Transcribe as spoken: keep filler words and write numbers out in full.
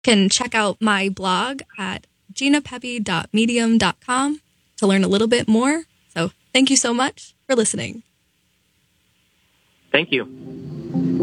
can check out my blog at gina pepe dot medium dot com to learn a little bit more. So thank you so much for listening. Thank you.